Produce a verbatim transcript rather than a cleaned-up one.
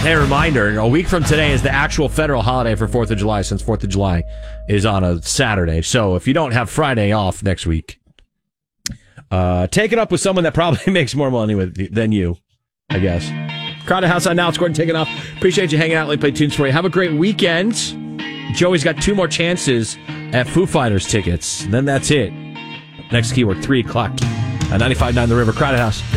Hey, reminder, a week from today is the actual federal holiday for fourth of July, since fourth of July is on a Saturday. So if you don't have Friday off next week, uh, take it up with someone that probably makes more money with than you, I guess. Crowded House on now. It's Gordon taking off. Appreciate you hanging out. Let me play tunes for you. Have a great weekend. Joey's got two more chances at Foo Fighters tickets. Then that's it. Next keyword, three o'clock. Uh, ninety-five point nine The River, Crowded House.